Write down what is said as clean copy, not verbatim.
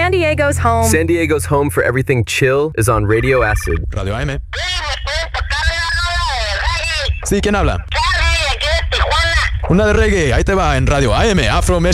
San Diego's home. San Diego's home for everything chill is on Radio Acid. Radio AM. Sí, ¿quién habla? Charlie, aquí de Tijuana. Una de reggae, ahí te va en Radio AM, Afro Mexican.